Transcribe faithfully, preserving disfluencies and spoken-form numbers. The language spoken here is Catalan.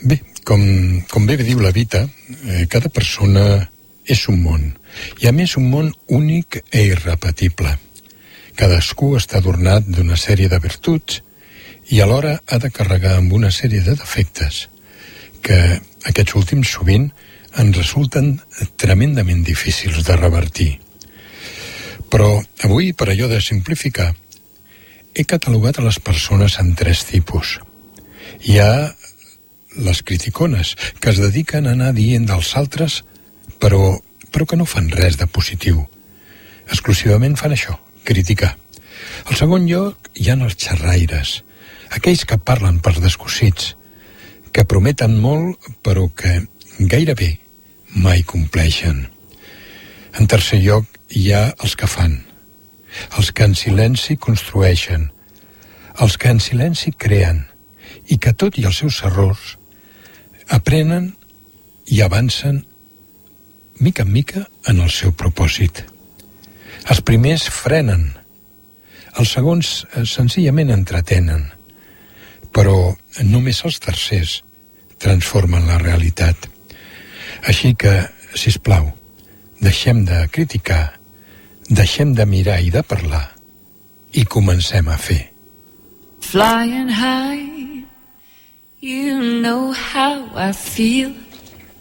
Bé, com, com bé diu la Vita, eh, cada persona és un món, i a més un món únic i irrepetible. Cadascú està adornat d'una sèrie de virtuts i alhora ha de carregar amb una sèrie de defectes que aquests últims sovint ens resulten tremendament difícils de revertir. Però avui, per allò de simplificar, he catalogat a les persones en tres tipus. Hi ha les criticones, que es dediquen a anar dient dels altres, però, però que no fan res de positiu. Exclusivament fan això, criticar. Al segon lloc hi ha els xerraires, aquells que parlen per descosits, que prometen molt, però que gairebé mai compleixen. En tercer lloc hi ha els que fan, els que en silenci construeixen, els que en silenci creen, i que tot i els seus errors aprenen i avancen mica en mica en el seu propòsit. Els primers frenen, els segons senzillament entretenen, però només els tercers transformen la realitat. Així que, sisplau, deixem de criticar, deixem de mirar i de parlar i comencem a fer. Flying high, you know how I feel.